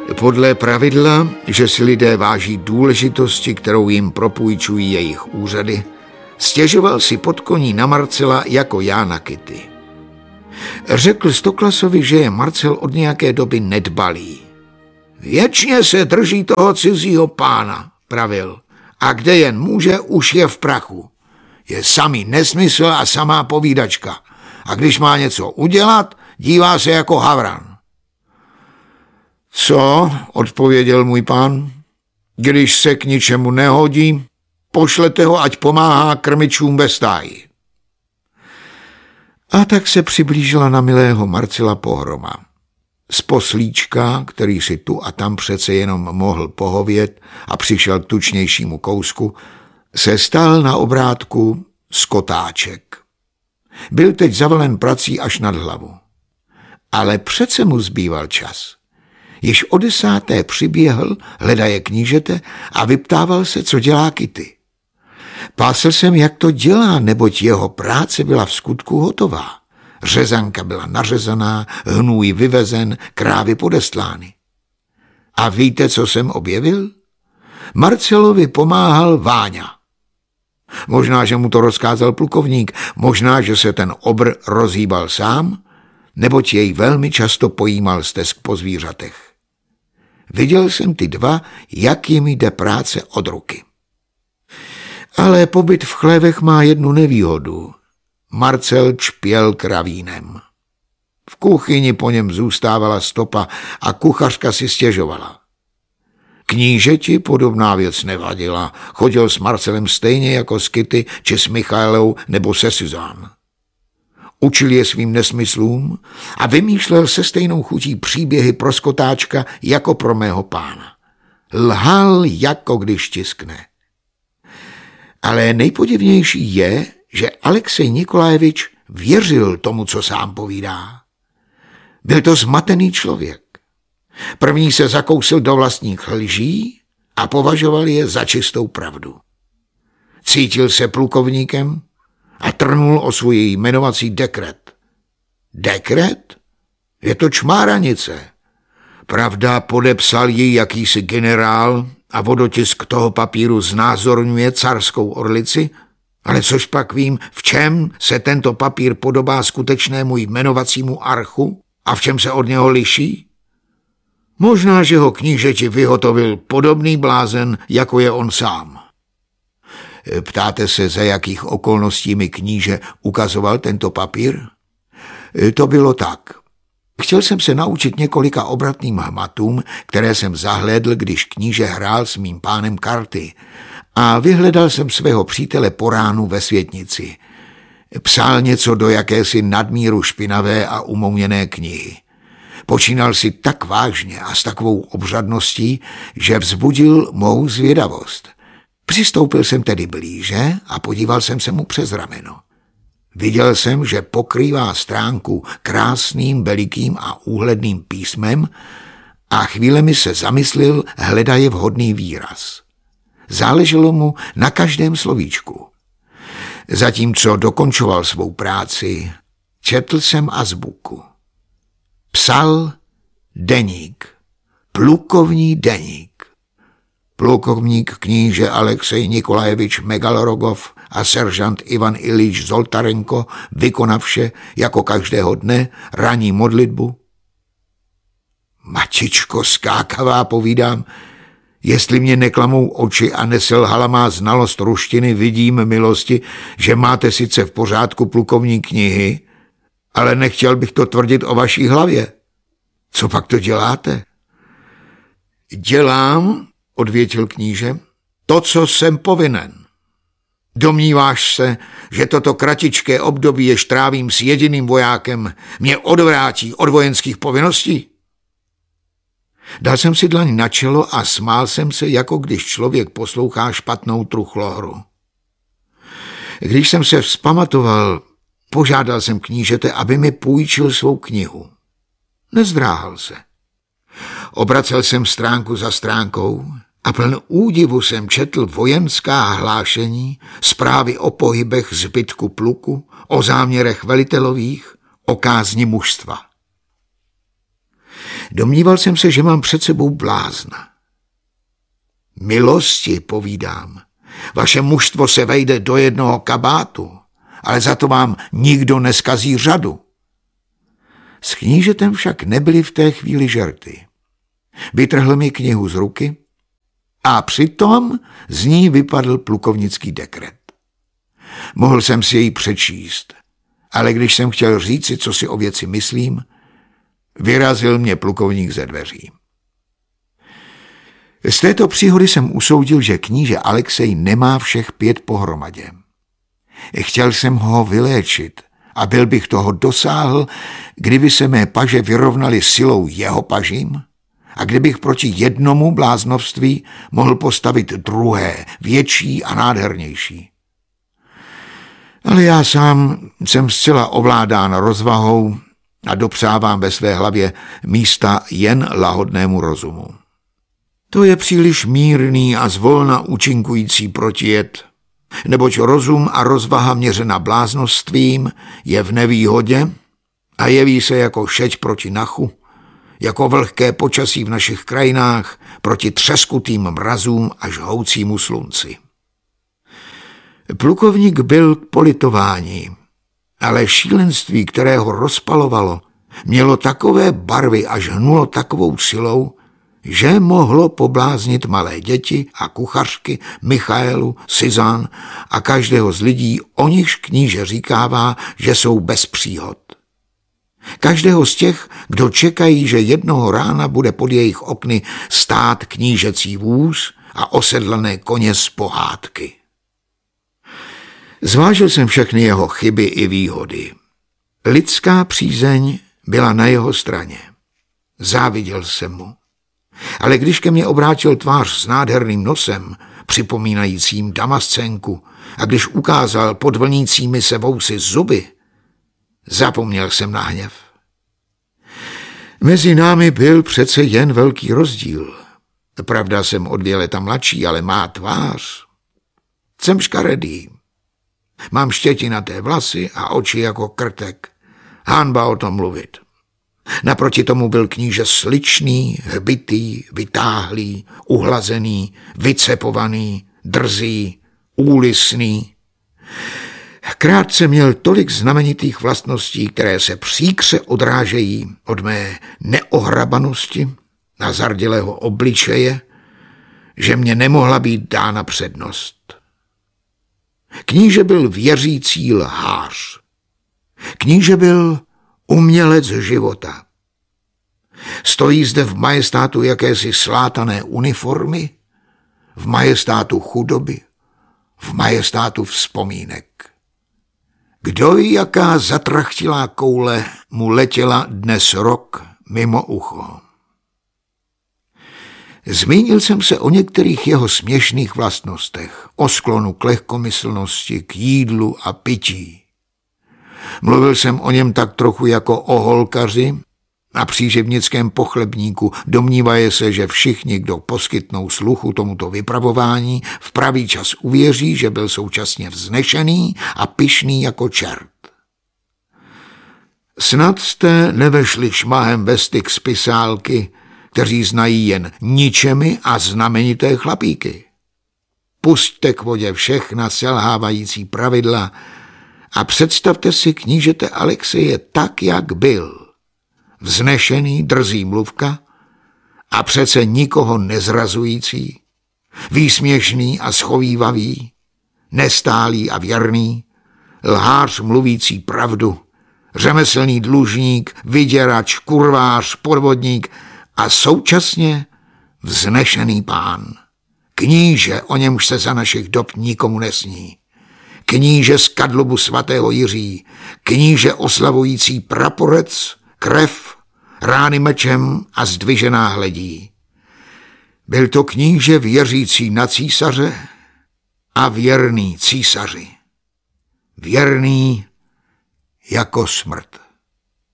Podle pravidla, že si lidé váží důležitosti, kterou jim propůjčují jejich úřady, stěžoval si pod koní na Marcela jako já na Kitty. Řekl Stoklasovi, že je Marcel od nějaké doby nedbalý. Věčně se drží toho cizího pána, pravil, a kde jen může, už je v prachu. Je samý nesmysl a samá povídačka. A když má něco udělat, dívá se jako havran. Co, odpověděl můj pán, když se k ničemu nehodí, pošlete ho, ať pomáhá krmičům ve stáji. A tak se přiblížila na milého Marcela pohroma. Z poslíčka, který si tu a tam přece jenom mohl pohovět a přišel k tučnějšímu kousku, se stal na obrátku skotáček. Byl teď zavalen prací až nad hlavu. Ale přece mu zbýval čas. Již o 10. přiběhl, hledaje knížete a vyptával se, co dělá Kitty. Pásl jsem, jak to dělá, neboť jeho práce byla v skutku hotová. Řezanka byla nařezaná, hnůj vyvezen, krávy podestlány. A víte, co jsem objevil? Marcelovi pomáhal Váňa. Možná, že mu to rozkázal plukovník, možná, že se ten obr rozhýbal sám, neboť jej velmi často pojímal stesk po zvířatech. Viděl jsem ty dva, jak jim jde práce od ruky. Ale pobyt v chlévech má jednu nevýhodu. Marcel čpěl kravínem. V kuchyni po něm zůstávala stopa a kuchařka si stěžovala. Knížeti podobná věc nevadila. Chodil s Marcelem stejně jako s Kitty, či s Michaelou nebo se Suzanne. Učil je svým nesmyslům a vymýšlel se stejnou chutí příběhy pro skotáčka jako pro mého pána. Lhal, jako když tiskne. Ale nejpodivnější je, že Alexej Nikolajevič věřil tomu, co sám povídá. Byl to zmatený člověk. První se zakousil do vlastních lží a považoval je za čistou pravdu. Cítil se plukovníkem a trnul o svůj jmenovací dekret. Dekret? Je to čmáranice. Pravda, podepsal ji jakýsi generál a vodotisk toho papíru znázorňuje carskou orlici, ale což pak vím, v čem se tento papír podobá skutečnému jmenovacímu archu a v čem se od něho liší? Možná, že ho knížeti vyhotovil podobný blázen, jako je on sám. Ptáte se, za jakých okolností mi kníže ukazoval tento papír? To bylo tak. Chtěl jsem se naučit několika obratným hmatům, které jsem zahlédl, když kníže hrál s mým pánem karty, a vyhledal jsem svého přítele po ránu ve světnici. Psal něco do jakési nadmíru špinavé a umouněné knihy. Počínal si tak vážně a s takovou obřadností, že vzbudil mou zvědavost. Přistoupil jsem tedy blíže a podíval jsem se mu přes rameno. Viděl jsem, že pokrývá stránku krásným, velikým a úhledným písmem a chvílemi se zamyslil, hledaje vhodný výraz. Záleželo mu na každém slovíčku. Zatímco dokončoval svou práci, četl jsem azbuku. Psal deník, plukovní deník. Plukovník kníže Alexej Nikolajevič Megalorogov a seržant Ivan Ilič Zoltarenko vykonavše jako každého dne ranní modlitbu. Matičko skákavá, povídám, jestli mě neklamou oči a neselhala má znalost ruštiny, vidím, milosti, že máte sice v pořádku plukovní knihy, ale nechtěl bych to tvrdit o vaší hlavě. Co pak to děláte? Dělám, odvětil kníže, to, co jsem povinen. Domníváš se, že toto kratičké období, jež trávím s jediným vojákem, mě odvrátí od vojenských povinností? Dal jsem si dlaň na čelo a smál jsem se, jako když člověk poslouchá špatnou truchlohru. Když jsem se vzpamatoval, požádal jsem knížete, aby mi půjčil svou knihu. Nezdráhal se. Obracel jsem stránku za stránkou a pln údivu jsem četl vojenská hlášení, zprávy o pohybech zbytku pluku, o záměrech velitelových, o kázni mužstva. Domníval jsem se, že mám před sebou blázna. Milosti, povídám, vaše mužstvo se vejde do jednoho kabátu, ale za to vám nikdo neskazí řadu. S knížetem však nebyly v té chvíli žerty. Vytrhl mi knihu z ruky a přitom z ní vypadl plukovnický dekret. Mohl jsem si jej přečíst, ale když jsem chtěl říci, co si o věci myslím, vyrazil mě plukovník ze dveří. Z této příhody jsem usoudil, že kníže Alexej nemá všech 5 pohromadě. Chtěl jsem ho vyléčit a byl bych toho dosáhl, kdyby se mé paže vyrovnaly silou jeho pažím a kdybych proti jednomu bláznovství mohl postavit druhé, větší a nádhernější. Ale já sám jsem zcela ovládán rozvahou a dopřávám ve své hlavě místa jen lahodnému rozumu. To je příliš mírný a zvolna účinkující protijed, neboť rozum a rozvaha měřena bláznostvím je v nevýhodě a jeví se jako šeť proti nachu, jako vlhké počasí v našich krajinách proti třeskutým mrazům a žhoucímu slunci. Plukovník byl k politování, ale šílenství, které ho rozpalovalo, mělo takové barvy a žhnulo takovou silou, že mohlo pobláznit malé děti a kuchařky, Michaelu, Sizán a každého z lidí, o nichž kníže říkává, že jsou bez příhod. Každého z těch, kdo čekají, že jednoho rána bude pod jejich okny stát knížecí vůz a osedlané koně z pohádky. Zvážil jsem všechny jeho chyby i výhody. Lidská přízeň byla na jeho straně. Záviděl jsem mu. Ale když ke mně obrátil tvář s nádherným nosem, připomínajícím damascenku, a když ukázal pod vlnícími se vousy zuby, zapomněl jsem na hněv. Mezi námi byl přece jen velký rozdíl. Pravda, jsem o 2 leta mladší, ale má tvář. Jsem škaredý. Mám štětinaté vlasy a oči jako krtek. Hanba o tom mluvit. Naproti tomu byl kníže sličný, hbitý, vytáhlý, uhlazený, vycepovaný, drzý, úlisný. Krátce měl tolik znamenitých vlastností, které se příkře odrážejí od mé neohrabanosti a zardělého obličeje, že mě nemohla být dána přednost. Kníže byl věřící lhář. Kníže byl umělec života. Stojí zde v majestátu jakési slátané uniformy, v majestátu chudoby, v majestátu vzpomínek. Kdo ví, jaká zatrachtilá koule mu letěla dnes rok mimo ucho. Zmínil jsem se o některých jeho směšných vlastnostech, o sklonu k lehkomyslnosti, k jídlu a pití. Mluvil jsem o něm tak trochu jako o holkaři a příživnickém pochlebníku, domnívaje se, že všichni, kdo poskytnou sluchu tomuto vypravování, v pravý čas uvěří, že byl současně vznešený a pyšný jako čert. Snad jste nevešli šmahem ve styk z pisálky, kteří znají jen ničemi a znamenité chlapíky. Pusťte k vodě všechna selhávající pravidla a představte si knížete Alexeje tak, jak byl. Vznešený, drzý mluvka a přece nikoho nezrazující, výsměšný a schovívavý, nestálý a věrný, lhář mluvící pravdu, řemeslný dlužník, vyděrač, kurvář, podvodník a současně vznešený pán. Kníže, o němž se za našich dob nikomu nesní. Kníže z kadlubu svatého Jiří, kníže oslavující praporec, krev, rány mečem a zdvižená hledí. Byl to kníže věřící na císaře a věrný císaři. Věrný jako smrt.